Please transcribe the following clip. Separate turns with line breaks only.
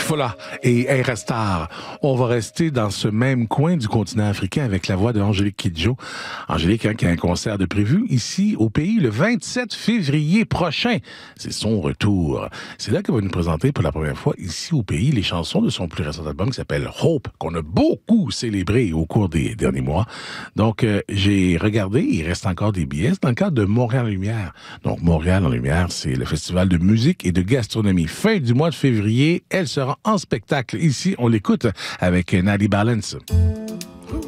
Fola et Air Star. On va rester dans ce même coin du continent africain avec la voix de Angélique Kidjo. Angélique, qui a un concert de prévu ici au pays le 27 février prochain. C'est son retour. C'est là qu'elle va nous présenter pour la première fois ici au pays les chansons de son plus récent album qui s'appelle Hope, qu'on a beaucoup célébré au cours des derniers mois. Donc, j'ai regardé, il reste encore des billets. C'est dans le cadre de Montréal en Lumière. Donc, Montréal en Lumière, c'est le festival de musique et de gastronomie. Fin du mois de février, elle sera en spectacle. Ici, on l'écoute avec Nadi Balance.